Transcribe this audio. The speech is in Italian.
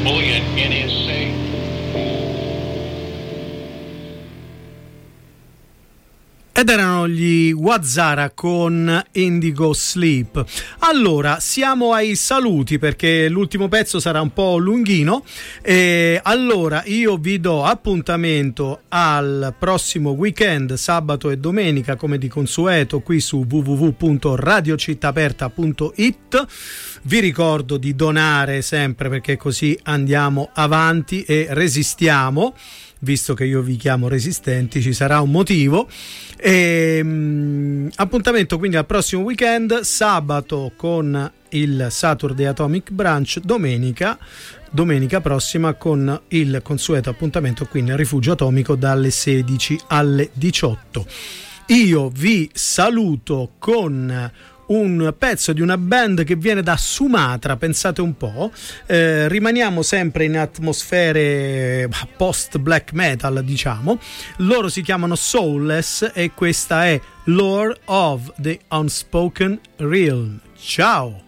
Bullion NSA. Ed erano gli Wazzara con Indigo Sleep. Allora, siamo ai saluti perché l'ultimo pezzo sarà un po' lunghino. Allora, io vi do appuntamento al prossimo weekend, sabato e domenica, come di consueto, qui su www.radiocittaaperta.it. Vi ricordo di donare sempre perché così andiamo avanti e resistiamo. Visto che io vi chiamo resistenti, ci sarà un motivo. Appuntamento quindi al prossimo weekend, sabato con il Saturday Atomic Brunch, domenica prossima con il consueto appuntamento qui nel Rifugio Atomico dalle 16 alle 18. Io vi saluto con un pezzo di una band che viene da Sumatra, pensate un po'. Rimaniamo sempre in atmosfere post black metal, diciamo. Loro si chiamano Soulless e questa è Lore of the Unspoken Realm. Ciao.